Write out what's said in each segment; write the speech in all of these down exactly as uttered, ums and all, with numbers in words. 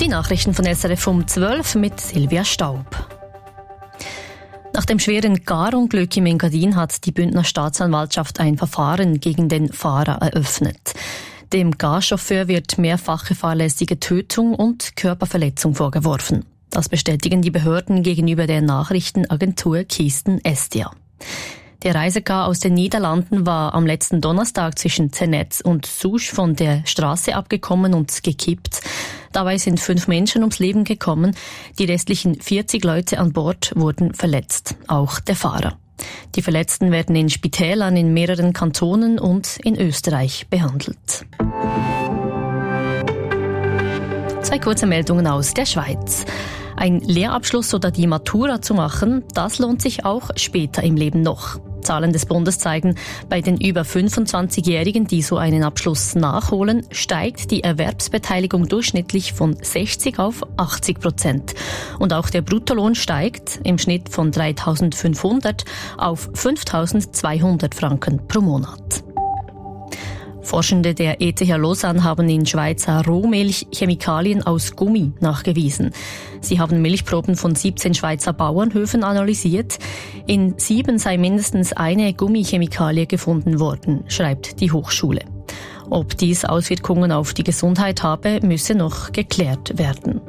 Die Nachrichten von S R F um zwölf mit Silvia Staub. Nach dem schweren Garunglück im Engadin hat die Bündner Staatsanwaltschaft ein Verfahren gegen den Fahrer eröffnet. Dem Garchauffeur wird mehrfache fahrlässige Tötung und Körperverletzung vorgeworfen. Das bestätigen die Behörden gegenüber der Nachrichtenagentur Kisten Estia. Der Reisegar aus den Niederlanden war am letzten Donnerstag zwischen Zernetz und Souche von der Straße abgekommen und gekippt. Dabei sind fünf Menschen ums Leben gekommen. Die restlichen vierzig Leute an Bord wurden verletzt, auch der Fahrer. Die Verletzten werden in Spitälern in mehreren Kantonen und in Österreich behandelt. Zwei kurze Meldungen aus der Schweiz. Ein Lehrabschluss oder die Matura zu machen, das lohnt sich auch später im Leben noch. Zahlen des Bundes zeigen, bei den über fünfundzwanzigjährigen, die so einen Abschluss nachholen, steigt die Erwerbsbeteiligung durchschnittlich von sechzig auf achtzig Prozent. Und auch der Bruttolohn steigt im Schnitt von dreitausendfünfhundert auf fünftausendzweihundert Franken pro Monat. Forschende der E T H Lausanne haben in Schweizer Rohmilch Chemikalien aus Gummi nachgewiesen. Sie haben Milchproben von siebzehn Schweizer Bauernhöfen analysiert. In sieben sei mindestens eine Gummichemikalie gefunden worden, schreibt die Hochschule. Ob dies Auswirkungen auf die Gesundheit habe, müsse noch geklärt werden.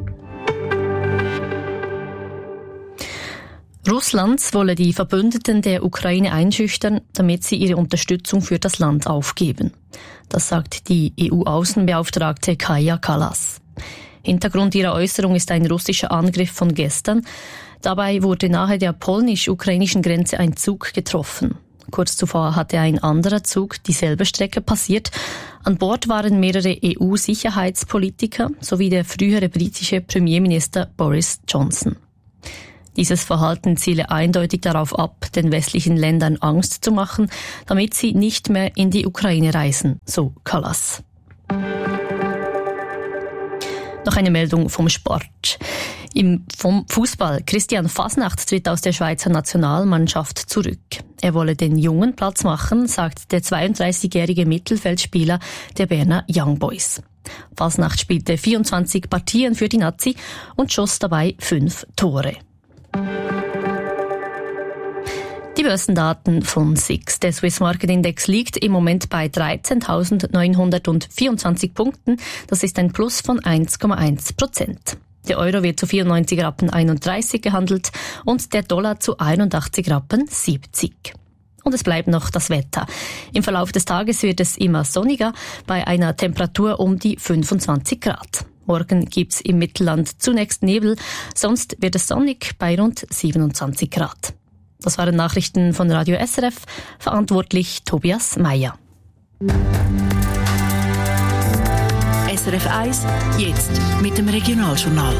Russland wolle die Verbündeten der Ukraine einschüchtern, damit sie ihre Unterstützung für das Land aufgeben. Das sagt die E U-Außenbeauftragte Kaja Kallas. Hintergrund ihrer Äußerung ist ein russischer Angriff von gestern. Dabei wurde nahe der polnisch-ukrainischen Grenze ein Zug getroffen. Kurz zuvor hatte ein anderer Zug dieselbe Strecke passiert. An Bord waren mehrere E U-Sicherheitspolitiker sowie der frühere britische Premierminister Boris Johnson. Dieses Verhalten ziele eindeutig darauf ab, den westlichen Ländern Angst zu machen, damit sie nicht mehr in die Ukraine reisen, so Kallas. Noch eine Meldung vom Sport. Im vom Fußball. Christian Fasnacht tritt aus der Schweizer Nationalmannschaft zurück. Er wolle den Jungen Platz machen, sagt der zweiunddreißigjährige Mittelfeldspieler der Berner Young Boys. Fasnacht spielte vierundzwanzig Partien für die Nazi und schoss dabei fünf Tore. Die Börsendaten von S I X. Der Swiss Market Index liegt im Moment bei dreizehntausendneunhundertvierundzwanzig Punkten. Das ist ein Plus von eins Komma eins Prozent. Der Euro wird zu vierundneunzig Rappen einunddreißig gehandelt und der Dollar zu einundachtzig Rappen siebzig. Und es bleibt noch das Wetter. Im Verlauf des Tages wird es immer sonniger bei einer Temperatur um die fünfundzwanzig Grad. Morgen gibt's im Mittelland zunächst Nebel, sonst wird es sonnig bei rund siebenundzwanzig Grad. Das waren Nachrichten von Radio S R F, verantwortlich Tobias Meyer. S R F eins, jetzt mit dem Regionaljournal.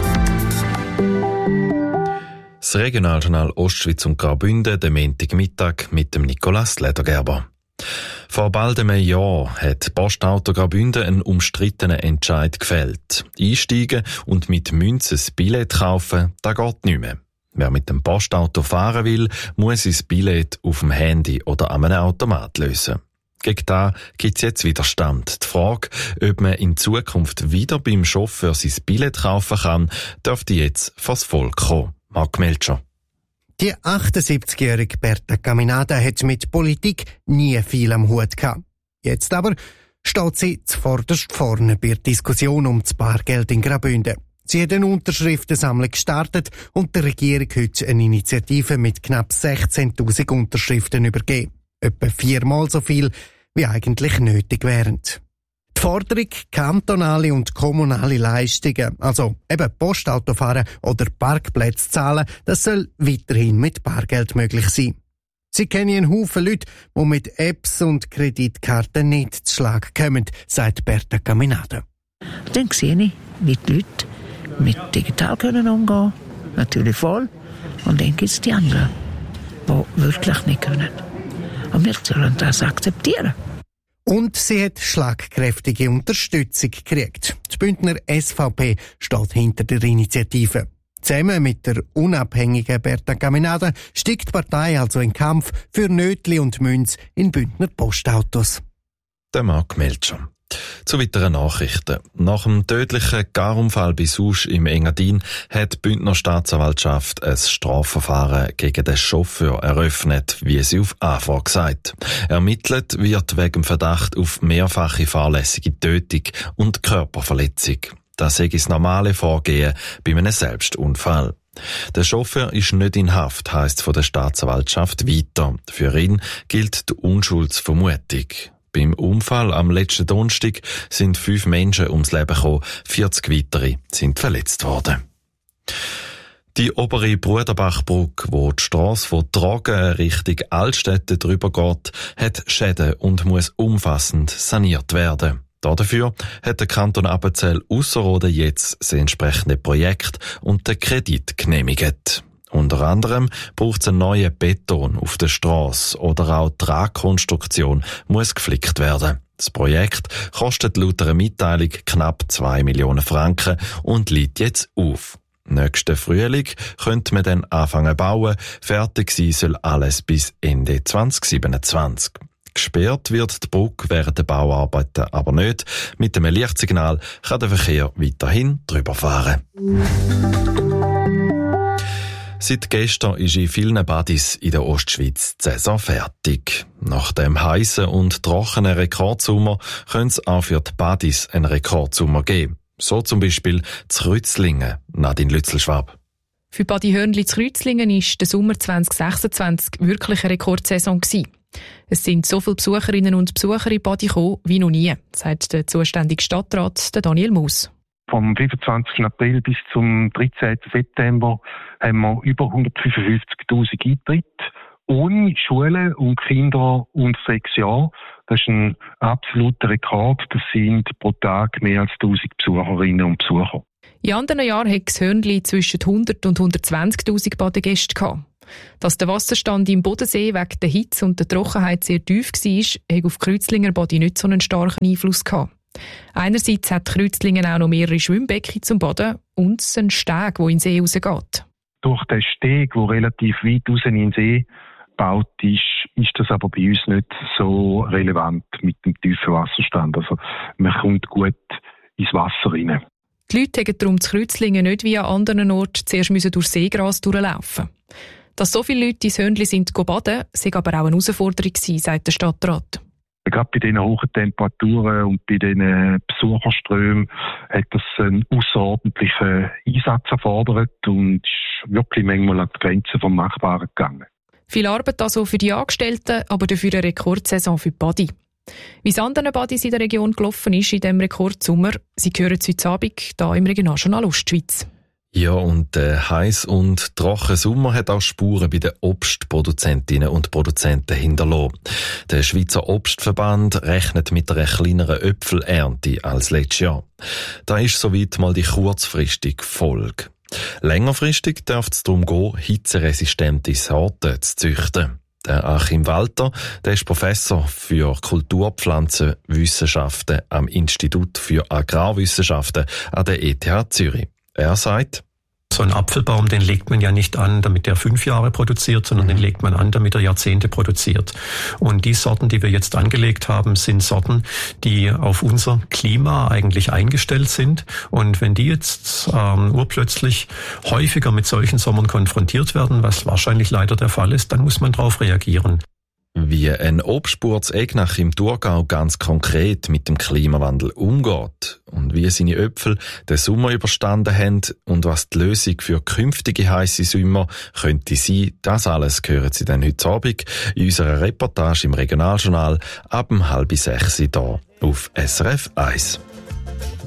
Das Regionaljournal Ostschweiz und Graubünden, der Montagmittag mit dem Nicolas Ledergerber. Vor bald einem Jahr hat Postauto Graubünden einen umstrittenen Entscheid gefällt. Einsteigen und mit Münzen ein Billett kaufen, das geht nicht mehr. Wer mit dem Postauto fahren will, muss sein Billett auf dem Handy oder an einem Automat lösen. Gegen das gibt es jetzt Widerstand. Die Frage, ob man in Zukunft wieder beim Chauffeur sein Billett kaufen kann, dürfte jetzt vors Volk kommen. Marc Melcher. Die achtundsiebzigjährige Berta Caminada hat mit Politik nie viel am Hut gehabt. Jetzt aber steht sie zuvorderst vorne bei der Diskussion um das Bargeld in Graubünden. Sie hat eine Unterschriftensammlung gestartet und der Regierung heute eine Initiative mit knapp sechzehntausend Unterschriften übergeben. Etwa viermal so viel, wie eigentlich nötig wären. Die Forderung, kantonale und kommunale Leistungen, also eben Postautofahren oder Parkplätze zahlen, das soll weiterhin mit Bargeld möglich sein. Sie kennen einen Haufen Leute, die mit Apps und Kreditkarten nicht zu Schlag kommen, sagt Berta Caminada. Dann sehe ich, wie die Leute mit digital können umgehen, natürlich voll. Und dann gibt es die anderen, die wirklich nicht können. Und wir sollen das akzeptieren. Und sie hat schlagkräftige Unterstützung gekriegt. Die Bündner S V P steht hinter der Initiative. Zusammen mit der unabhängigen Berta Caminada steigt die Partei also in Kampf für Nötli und Münz in Bündner Postautos. Der Marc Melcher. Zu weiteren Nachrichten. Nach dem tödlichen Garunfall bei Susch im Engadin hat die Bündner Staatsanwaltschaft ein Strafverfahren gegen den Chauffeur eröffnet, wie sie auf Anfrage sagt. Ermittelt wird wegen Verdacht auf mehrfache fahrlässige Tötung und Körperverletzung. Das ist das normale Vorgehen bei einem Selbstunfall. Der Chauffeur ist nicht in Haft, heisst von der Staatsanwaltschaft weiter. Für ihn gilt die Unschuldsvermutung. Beim Unfall am letzten Donnerstag sind fünf Menschen ums Leben gekommen, vierzig weitere sind verletzt worden. Die obere Bruderbachbrücke, wo die Strasse von Trogen Richtung Altstädte drüber geht, hat Schäden und muss umfassend saniert werden. Dafür hat der Kanton Appenzell-Ausserrhoden jetzt das entsprechende Projekt und den Kredit genehmigt. Unter anderem braucht es einen neuen Beton auf der Strasse oder auch die Tragkonstruktion muss geflickt werden. Das Projekt kostet laut einer Mitteilung knapp zwei Millionen Franken und liegt jetzt auf. Nächsten Frühling könnte man dann anfangen bauen. Fertig sein soll alles bis Ende zwanzig siebenundzwanzig. Gesperrt wird die Brücke während der Bauarbeiten aber nicht. Mit dem Lichtsignal kann der Verkehr weiterhin drüber fahren. Seit gestern ist in vielen Badis in der Ostschweiz die Saison fertig. Nach dem heissen und trockenen Rekordsommer könnte es auch für die Badis einen Rekordsommer geben. So zum Beispiel zu Rützlingen, Nadine Lützelschwab. Für Badi Hörnli zu Rützlingen war der Sommer zwanzig sechsundzwanzig wirklich eine Rekordsaison gewesen. Es sind so viele Besucherinnen und Besucher in Badi gekommen wie noch nie, sagt der zuständige Stadtrat Daniel Maus. Vom fünfundzwanzigsten April bis zum dreizehnten September haben wir über hundertfünfundfünfzigtausend Eintritte. Ohne Schulen und Kinder unter sechs Jahren. Das ist ein absoluter Rekord. Das sind pro Tag mehr als tausend Besucherinnen und Besucher. In anderen Jahren hat das Hörnli zwischen hundert und hundertzwanzigtausend Badegäste gehabt. Dass der Wasserstand im Bodensee wegen der Hitze und der Trockenheit sehr tief war, hat auf Kreuzlinger Badi nicht so einen starken Einfluss gehabt. Einerseits hat Kreuzlingen auch noch mehrere Schwimmbecken zum Baden und einen Steg, der in den See rausgeht. Durch den Steg, der relativ weit raus in den See gebaut ist, ist das aber bei uns nicht so relevant mit dem tiefen Wasserstand. Also man kommt gut ins Wasser rein. Die Leute mussten darum zu Kreuzlingen nicht wie an anderen Orten zuerst durch Seegras durchlaufen. Dass so viele Leute ins Hörnli sind baden, sei aber auch eine Herausforderung gewesen, sagt der Stadtrat. Gerade bei diesen hohen Temperaturen und bei diesen Besucherströmen hat das einen außerordentlichen Einsatz erfordert und ist wirklich manchmal an die Grenzen vom Machbaren gegangen. Viel Arbeit also für die Angestellten, aber dafür eine Rekordsaison für die Badi. Wie es anderen Badis in der Region gelaufen ist in diesem Rekordsommer, Sie hören es heute Abend hier im Regionaljournal Ostschweiz. Ja, und der heiß und trockene Sommer hat auch Spuren bei den Obstproduzentinnen und Produzenten hinterlassen. Der Schweizer Obstverband rechnet mit einer kleineren Äpfelernte als letztes Jahr. Da ist soweit mal die kurzfristige Folge. Längerfristig dürfte es darum gehen, hitzeresistente Sorten zu züchten. Der Achim Walter, der ist Professor für Kulturpflanzenwissenschaften am Institut für Agrarwissenschaften an der E T H Zürich. Er sagt, so einen Apfelbaum, den legt man ja nicht an, damit er fünf Jahre produziert, sondern mhm. den legt man an, damit er Jahrzehnte produziert. Und die Sorten, die wir jetzt angelegt haben, sind Sorten, die auf unser Klima eigentlich eingestellt sind. Und wenn die jetzt ähm, urplötzlich häufiger mit solchen Sommern konfrontiert werden, was wahrscheinlich leider der Fall ist, dann muss man darauf reagieren. Wie ein Obstspurz Egnach im Thurgau ganz konkret mit dem Klimawandel umgeht und wie seine Äpfel den Sommer überstanden haben und was die Lösung für künftige heisse Sommer könnte sein, das alles hören Sie dann heute Abend in unserer Reportage im Regionaljournal ab um halb sechs hier auf S R F eins.